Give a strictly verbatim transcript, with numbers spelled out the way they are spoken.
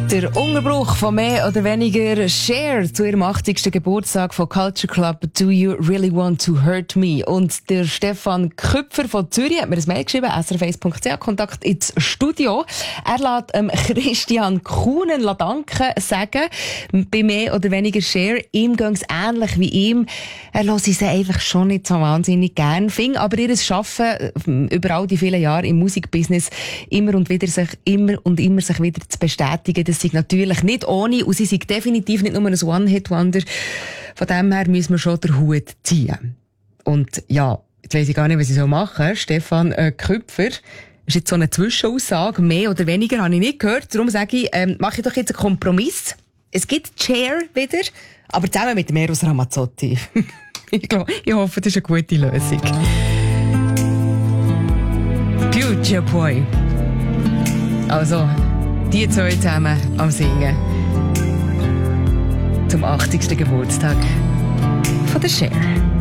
Der Unterbruch von mehr oder weniger Cher zu ihrem achtzigsten Geburtstag von Culture Club «Do You Really Want to Hurt Me?» Und der Stefan Küpfer von Zürich hat mir ein Mail geschrieben, s r f eins punkt c h, Kontakt ins Studio. Er lässt ähm, Christian Kuhnen danken sagen, bei mehr oder weniger Cher, ihm ging es ähnlich wie ihm. Er lässt sie einfach schon nicht so wahnsinnig gern, fing aber ihr Arbeiten über all die vielen Jahre im Musikbusiness immer und wieder sich, immer und immer sich wieder zu bestätigen. Das ist natürlich nicht ohne und sie sind definitiv nicht nur ein One-Hit-Wonder. Von dem her müssen wir schon den Hut ziehen. Und ja, jetzt weiss ich gar nicht, was ich so machen. Stefan äh, Küpfer, ist jetzt so eine Zwischenaussage, mehr oder weniger habe ich nicht gehört. Darum sage ich, ähm, mache ich doch jetzt einen Kompromiss. Es gibt Cher wieder, aber zusammen mit Eros Ramazzotti. ich, glaub, ich hoffe, das ist eine gute Lösung. Future Boy. Also, die zwei zusammen am Singen. Zum achtzigsten Geburtstag von der Cher.